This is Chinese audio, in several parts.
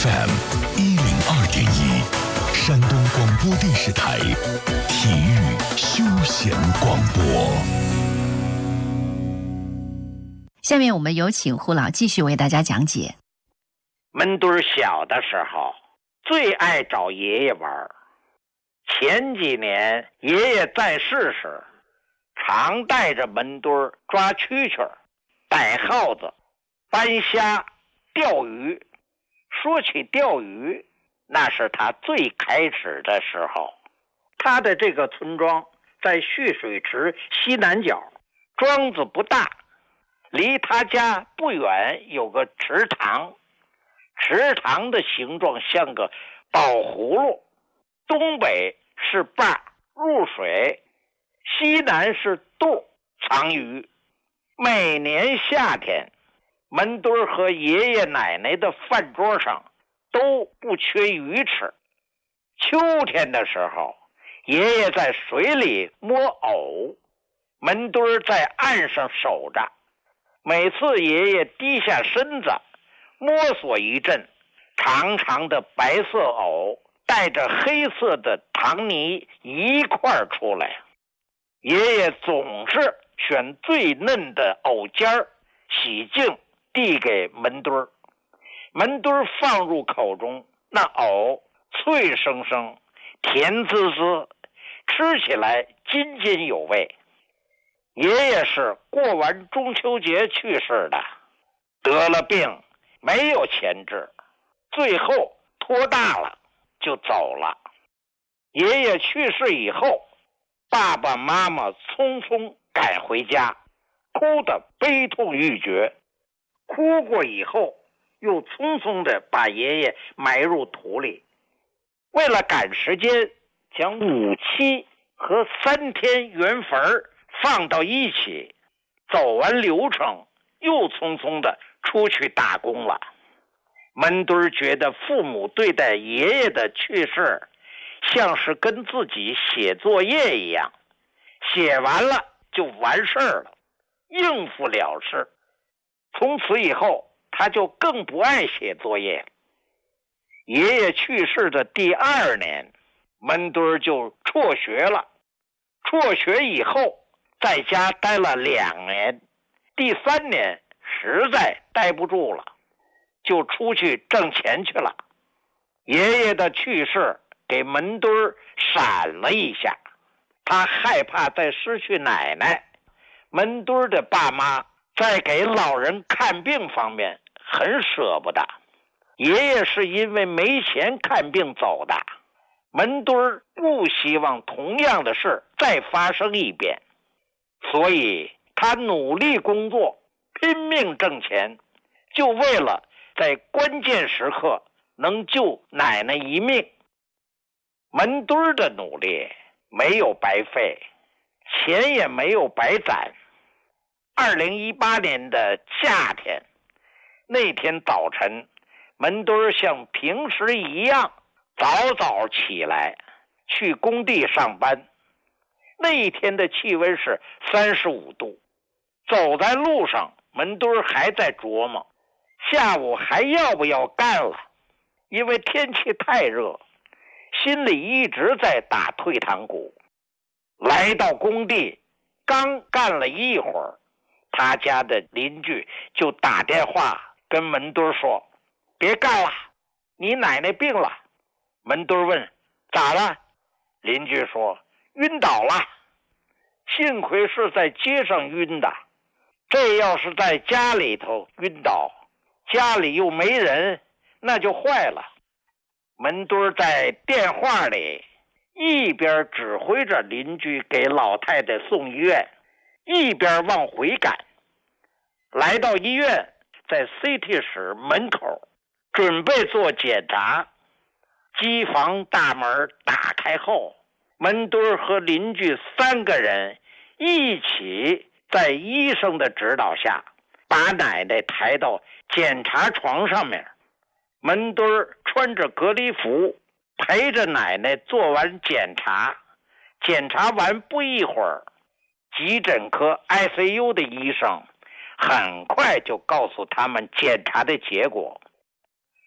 FM102.1，山东广播电视台体育休闲广播。 下面我们有请胡老继续为大家讲解。 门墩小的时候最爱找爷爷玩，前几年爷爷在世时，常带着门墩抓蛐蛐、逮耗子、搬虾、钓鱼。说起钓鱼，那是他最开始的时候。他的这个村庄在蓄水池西南角，庄子不大，离他家不远有个池塘，池塘的形状像个宝葫芦，东北是坝入水，西南是肚藏鱼。每年夏天，门墩和爷爷奶奶的饭桌上都不缺鱼吃。秋天的时候，爷爷在水里摸藕，门墩在岸上守着。每次爷爷低下身子摸索一阵，长长的白色藕带着黑色的糖泥一块出来。爷爷总是选最嫩的藕尖儿，洗净递给门墩，门墩放入口中，那藕脆生生，甜滋滋，吃起来津津有味。爷爷是过完中秋节去世的，得了病，没有钱治，最后托大了就走了。爷爷去世以后，爸爸妈妈匆匆赶回家，哭得悲痛欲绝。哭过以后，又匆匆地把爷爷埋入土里。为了赶时间，将5期和3天圆坟放到一起，走完流程，又匆匆地出去打工了。门墩觉得父母对待爷爷的去世，像是跟自己写作业一样，写完了就完事儿了，应付了事。从此以后，他就更不爱写作业。爷爷去世的第2年，门墩就辍学了。辍学以后，在家待了2年，第3年实在待不住了，就出去挣钱去了。爷爷的去世给门墩闪了一下，他害怕再失去奶奶。门墩的爸妈在给老人看病方面很舍不得，爷爷是因为没钱看病走的。门墩不希望同样的事再发生一遍，所以他努力工作，拼命挣钱，就为了在关键时刻能救奶奶一命。门墩的努力没有白费，钱也没有白攒。2018年的夏天，那天早晨，门墩像平时一样早早起来去工地上班。那一天的气温是35度，走在路上，门墩还在琢磨下午还要不要干了，因为天气太热，心里一直在打退堂鼓。来到工地，刚干了一会儿，他家的邻居就打电话跟门墩说：“别干了，你奶奶病了。”门墩问：“咋了？”邻居说：“晕倒了。”幸亏是在街上晕的，这要是在家里头晕倒，家里又没人，那就坏了。门墩在电话里一边指挥着邻居给老太太送医院，一边往回赶。来到医院，在 CT 室门口准备做检查。机房大门打开后，门墩和邻居3个人一起在医生的指导下把奶奶抬到检查床上面。门墩穿着隔离服，陪着奶奶做完检查。检查完不一会儿，急诊科 ICU 的医生很快就告诉他们检查的结果。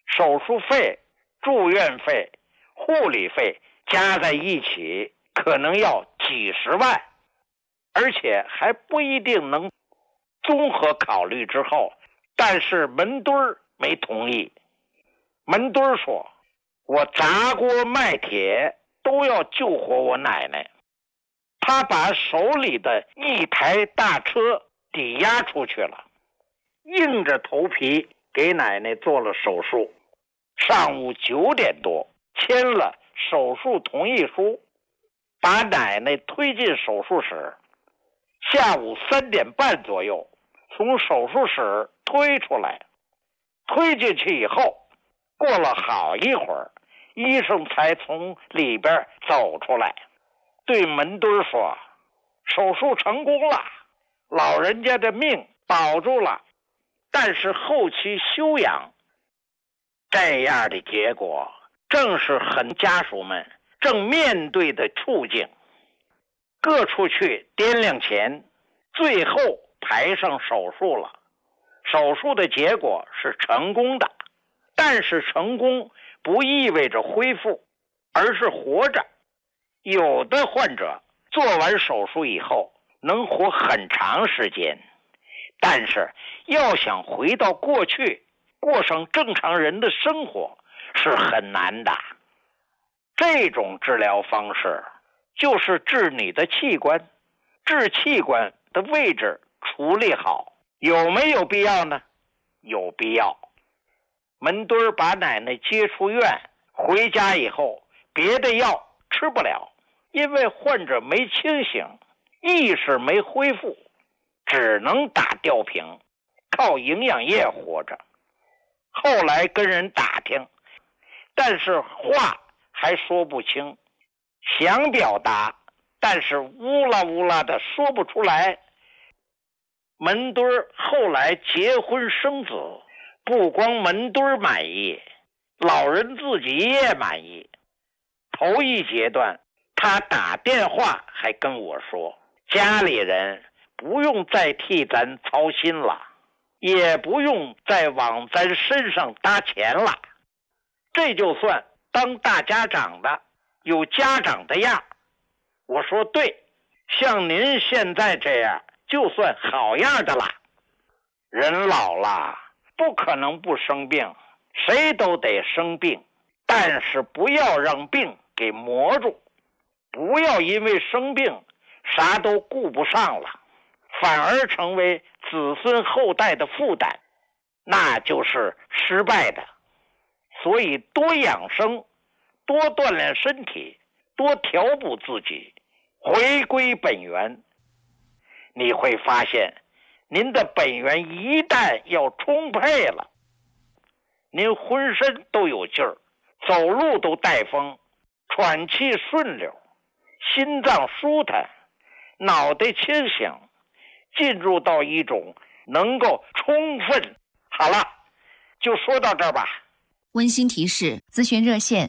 手术费、住院费、护理费加在一起可能要几十万，而且还不一定能综合考虑之后，但是门墩没同意。门墩说，我砸锅卖铁都要救活我奶奶。他把手里的一台大车抵押出去了，硬着头皮给奶奶做了手术。上午9点多签了手术同意书，把奶奶推进手术室。下午3点半左右从手术室推出来，推进去以后，过了好一会儿，医生才从里边走出来，对门墩说，手术成功了，老人家的命保住了，但是后期休养。这样的结果正是很家属们正面对的处境。各处去掂量钱，最后排上手术了。手术的结果是成功的，但是成功不意味着恢复，而是活着。有的患者做完手术以后能活很长时间，但是要想回到过去过上正常人的生活是很难的。这种治疗方式就是治你的器官，治器官的位置处理好，有没有必要呢？有必要。门墩把奶奶接出院，回家以后别的药吃不了，因为患者没清醒，意识没恢复，只能打吊瓶，靠营养液活着。后来跟人打听，但是话还说不清，想表达，但是乌拉乌拉的说不出来。门墩后来结婚生子，不光门墩满意，老人自己也满意。头一阶段他打电话还跟我说，家里人不用再替咱操心了，也不用再往咱身上搭钱了，这就算当大家长的有家长的样。我说对，像您现在这样就算好样的了。人老了不可能不生病，谁都得生病，但是不要让病给磨住，不要因为生病啥都顾不上了，反而成为子孙后代的负担，那就是失败的。所以多养生，多锻炼身体，多调补自己，回归本源。你会发现您的本源一旦要充沛了，您浑身都有劲儿，走路都带风，喘气顺溜，心脏舒坦，脑袋清醒，进入到一种能够充分。好了，就说到这儿吧。 温馨提示：咨询热线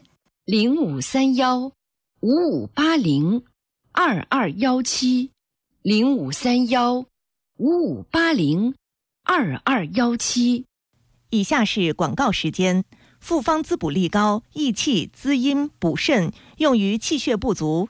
0531-5580-2217，0531-5580-2217。以下是广告时间。复方滋补力高，益气滋阴补肾，用于气血不足、